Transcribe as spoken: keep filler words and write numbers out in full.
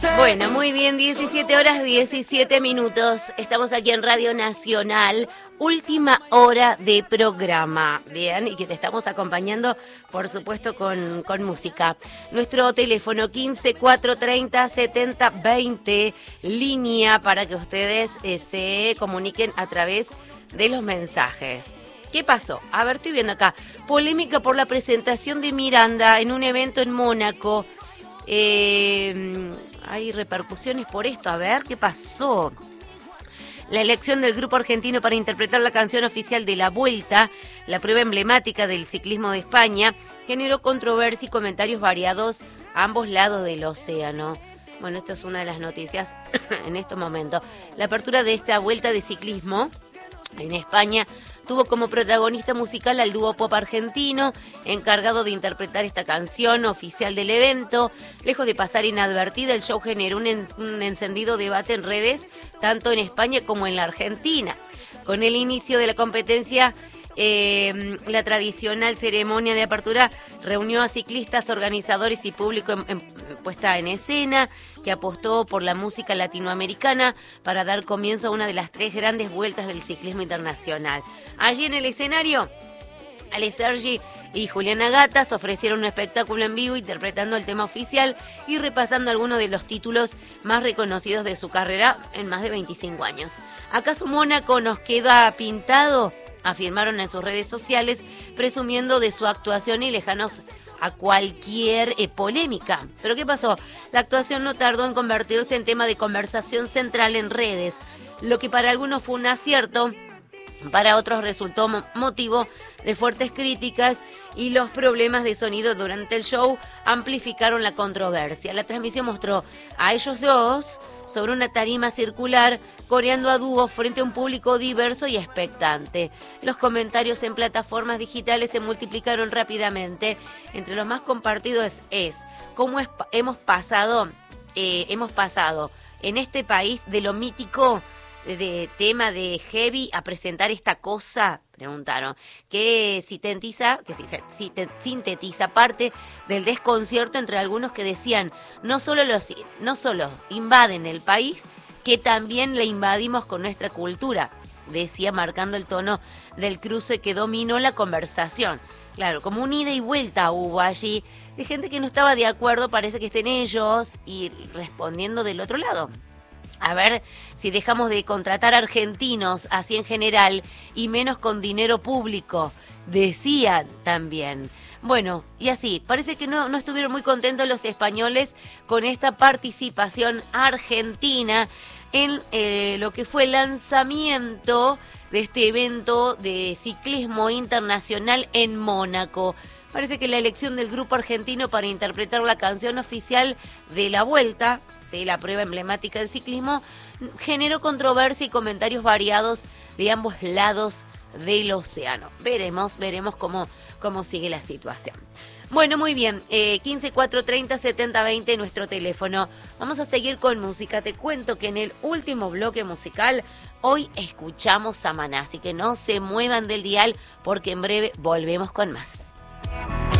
Bueno, muy bien, diecisiete horas, diecisiete minutos. Estamos aquí en Radio Nacional, última hora de programa, bien, y que te estamos acompañando, por supuesto, con, con música. Nuestro teléfono quince cuatrocientos treinta setenta veinte, línea para que ustedes eh, se comuniquen a través de los mensajes. ¿Qué pasó? A ver, estoy viendo acá. Polémica por la presentación de Miranda en un evento en Mónaco. Eh, hay repercusiones por esto. A ver, ¿qué pasó? La elección del grupo argentino para interpretar la canción oficial de La Vuelta, la prueba emblemática del ciclismo de España, generó controversia y comentarios variados a ambos lados del océano. Bueno, esto es una de las noticias en este momento. La apertura de esta vuelta de ciclismo en España tuvo como protagonista musical al dúo pop argentino, encargado de interpretar esta canción oficial del evento. Lejos de pasar inadvertida, el show generó un, en, un encendido debate en redes, tanto en España como en la Argentina. Con el inicio de la competencia, eh, la tradicional ceremonia de apertura reunió a ciclistas, organizadores y público en, en, puesta en escena, que apostó por la música latinoamericana para dar comienzo a una de las tres grandes vueltas del ciclismo internacional. Allí en el escenario, Ale Sergi y Juliana Gatas ofrecieron un espectáculo en vivo interpretando el tema oficial y repasando algunos de los títulos más reconocidos de su carrera en más de veinticinco años. ¿Acaso Mónaco nos queda pintado?, afirmaron en sus redes sociales, presumiendo de su actuación y lejanos a cualquier eh, polémica. ¿Pero qué pasó? La actuación no tardó en convertirse en tema de conversación central en redes, lo que para algunos fue un acierto, para otros resultó motivo de fuertes críticas, y los problemas de sonido durante el show amplificaron la controversia. La transmisión mostró a ellos dos sobre una tarima circular, coreando a dúo frente a un público diverso y expectante. Los comentarios en plataformas digitales se multiplicaron rápidamente. Entre los más compartidos es, es cómo es, hemos pasado, eh, hemos pasado en este país de lo mítico de, de tema de heavy a presentar esta cosa, preguntaron, que sintetiza, que sintetiza parte del desconcierto entre algunos que decían, no solo los, no solo invaden el país, que también le invadimos con nuestra cultura, decía, marcando el tono del cruce que dominó la conversación. Claro, como un ida y vuelta hubo allí de gente que no estaba de acuerdo, parece que estén ellos, y respondiendo del otro lado. A ver si dejamos de contratar argentinos así en general y menos con dinero público, decían también. Bueno, y así, parece que no, no estuvieron muy contentos los españoles con esta participación argentina en eh, lo que fue el lanzamiento de este evento de ciclismo internacional en Mónaco. Parece que la elección del grupo argentino para interpretar la canción oficial de La Vuelta, sí, la prueba emblemática del ciclismo, generó controversia y comentarios variados de ambos lados del océano. Veremos, veremos cómo, cómo sigue la situación. Bueno, muy bien, eh, quince cuatrocientos treinta setenta veinte nuestro teléfono. Vamos a seguir con música. Te cuento que en el último bloque musical hoy escuchamos a Maná, así que no se muevan del dial porque en breve volvemos con más.